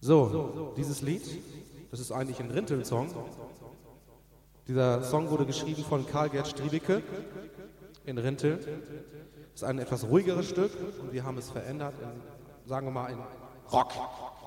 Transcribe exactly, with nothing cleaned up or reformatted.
So, dieses Lied, das ist eigentlich ein Rinteln-Song. Dieser Song wurde geschrieben von Karl-Gerd Striebeke in Rinteln. Das ist ein etwas ruhigeres Stück und wir haben es verändert in, sagen wir mal, in Rock.